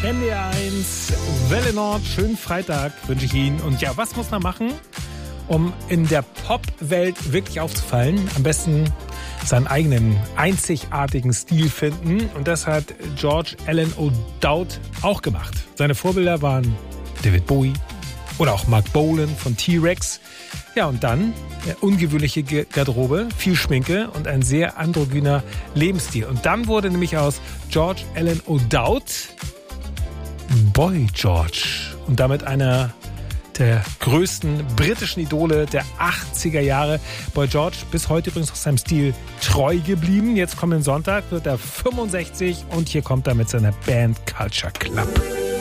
NDR 1, Welle Nord, schönen Freitag wünsche ich Ihnen. Und ja, was muss man machen, um in der Pop-Welt wirklich aufzufallen? Am besten seinen eigenen einzigartigen Stil finden. Und das hat George Alan O'Dowd auch gemacht. Seine Vorbilder waren David Bowie oder auch Mark Bolan von T-Rex. Ja, und dann ungewöhnliche Garderobe, viel Schminke und ein sehr androgyner Lebensstil. Und dann wurde nämlich aus George Alan O'Dowd Boy George und damit einer der größten britischen Idole der 80er Jahre. Boy George bis heute übrigens auch seinem Stil treu geblieben. Jetzt kommenden Sonntag wird er 65 und hier kommt er mit seiner Band Culture Club.